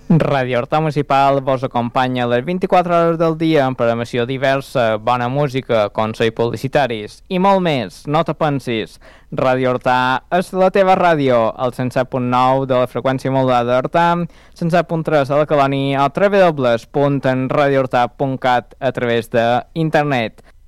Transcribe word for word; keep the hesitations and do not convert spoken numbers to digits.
Ràdio Horta Municipal vos acompanya les vint-i-quatre hores del dia amb programació diversa, bona música, consells publicitaris i molt més, no te pensis. Ràdio Horta és la teva ràdio, el cent set punt nou de la freqüència modulada d'Horta, cent set punt tres a la Colònia o w w w punt radio horta punt cat a través d'internet.